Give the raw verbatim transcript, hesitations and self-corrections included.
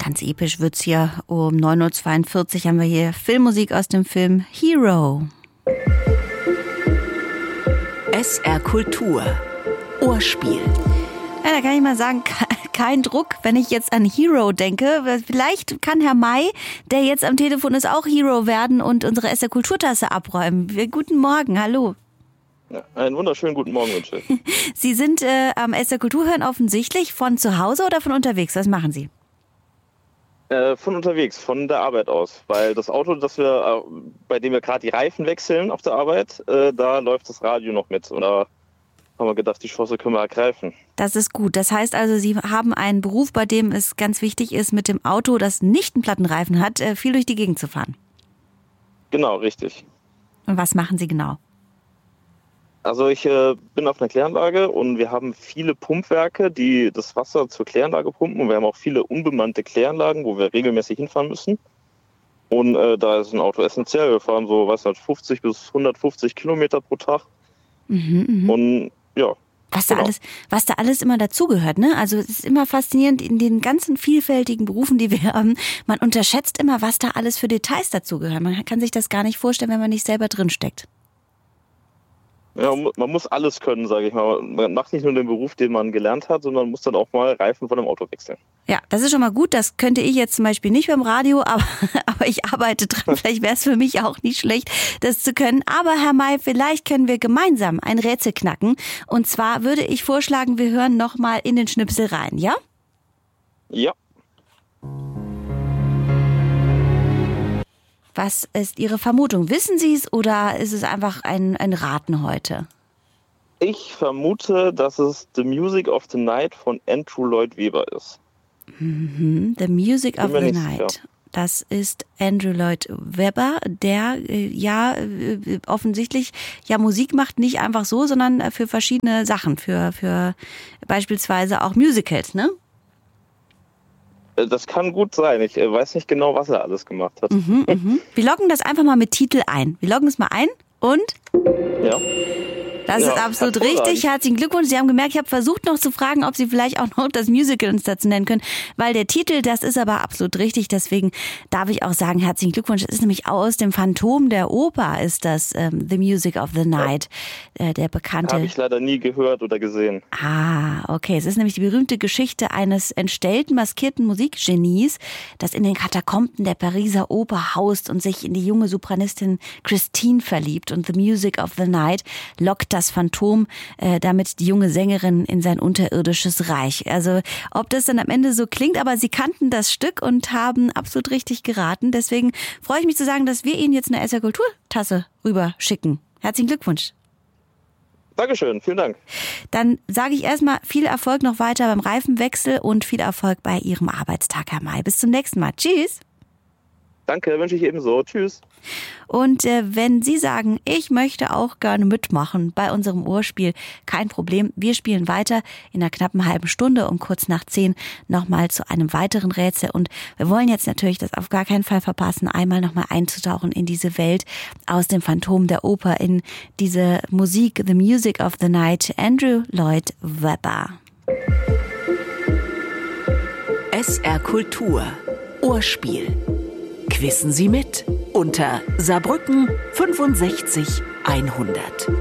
Ganz episch wird's hier. Um neun Uhr zweiundvierzig haben wir hier Filmmusik aus dem Film Hero. S R Kultur. Ohrspiel. Ja, da kann ich mal sagen, kein Druck, wenn ich jetzt an Hero denke. Vielleicht kann Herr May, der jetzt am Telefon ist, auch Hero werden und unsere S R Kulturtasse abräumen. Guten Morgen, hallo. Ja, einen wunderschönen guten Morgen wünsche ich. Sie sind äh, am S R Kultur hören offensichtlich von zu Hause oder von unterwegs? Was machen Sie? Äh, von unterwegs, von der Arbeit aus. Weil das Auto, das wir, äh, bei dem wir gerade die Reifen wechseln auf der Arbeit, äh, da läuft das Radio noch mit. Und da haben wir gedacht, die Chance können wir ergreifen. Das ist gut. Das heißt also, Sie haben einen Beruf, bei dem es ganz wichtig ist, mit dem Auto, das nicht einen Plattenreifen hat, äh, viel durch die Gegend zu fahren. Genau, richtig. Und was machen Sie genau? Also ich äh, bin auf einer Kläranlage und wir haben viele Pumpwerke, die das Wasser zur Kläranlage pumpen. Und wir haben auch viele unbemannte Kläranlagen, wo wir regelmäßig hinfahren müssen. Und äh, da ist ein Auto essentiell. Wir fahren so, weiß nicht, fünfzig bis hundertfünfzig Kilometer pro Tag. Mhm, mh. Und ja. Was da genau. alles, was da alles immer dazugehört, ne? Also es ist immer faszinierend in den ganzen vielfältigen Berufen, die wir haben. Man unterschätzt immer, was da alles für Details dazugehören. Man kann sich das gar nicht vorstellen, wenn man nicht selber drin steckt. Ja, man muss alles können, sage ich mal. Man macht nicht nur den Beruf, den man gelernt hat, sondern muss dann auch mal Reifen von einem Auto wechseln. Ja, das ist schon mal gut. Das könnte ich jetzt zum Beispiel nicht beim Radio, aber, aber ich arbeite dran. Vielleicht wäre es für mich auch nicht schlecht, das zu können. Aber Herr May, vielleicht können wir gemeinsam ein Rätsel knacken. Und zwar würde ich vorschlagen, wir hören nochmal in den Schnipsel rein, ja? Ja. Was ist Ihre Vermutung? Wissen Sie es oder ist es einfach ein, ein Raten heute? Ich vermute, dass es The Music of the Night von Andrew Lloyd Webber ist. Mhm. The Music of the Night. Sicher. Das ist Andrew Lloyd Webber, der äh, ja äh, offensichtlich ja Musik macht, nicht einfach so, sondern für verschiedene Sachen, für, für beispielsweise auch Musicals, ne? Das kann gut sein. Ich weiß nicht genau, was er alles gemacht hat. Mhm, mhm. Wir loggen das einfach mal mit Titel ein. Wir loggen es mal ein und? Ja. Das ja, ist absolut richtig. Herzlichen Glückwunsch. Sie haben gemerkt, ich habe versucht noch zu fragen, ob Sie vielleicht auch noch das Musical uns dazu nennen können, weil der Titel, das ist aber absolut richtig. Deswegen darf ich auch sagen, herzlichen Glückwunsch. Es ist nämlich aus dem Phantom der Oper, ist das ähm, The Music of the Night, ja. äh, der bekannte. Habe ich leider nie gehört oder gesehen. Ah, okay. Es ist nämlich die berühmte Geschichte eines entstellten, maskierten Musikgenies, das in den Katakomben der Pariser Oper haust und sich in die junge Sopranistin Christine verliebt. Und The Music of the Night lockt das Phantom, äh, damit die junge Sängerin in sein unterirdisches Reich. Also ob das dann am Ende so klingt, aber sie kannten das Stück und haben absolut richtig geraten. Deswegen freue ich mich zu sagen, dass wir Ihnen jetzt eine S R Kulturtasse rüber schicken. Herzlichen Glückwunsch. Dankeschön, vielen Dank. Dann sage ich erstmal viel Erfolg noch weiter beim Reifenwechsel und viel Erfolg bei Ihrem Arbeitstag, Herr May. Bis zum nächsten Mal. Tschüss. Danke, wünsche ich ebenso. Tschüss. Und äh, wenn Sie sagen, ich möchte auch gerne mitmachen bei unserem Ohrspiel, kein Problem. Wir spielen weiter in einer knappen halben Stunde um kurz nach zehn nochmal zu einem weiteren Rätsel. Und wir wollen jetzt natürlich das auf gar keinen Fall verpassen, einmal nochmal einzutauchen in diese Welt aus dem Phantom der Oper, in diese Musik, The Music of the Night, Andrew Lloyd Webber. S R Kultur. Ohrspiel. Quissen Sie mit unter Saarbrücken fünfundsechzig hundert.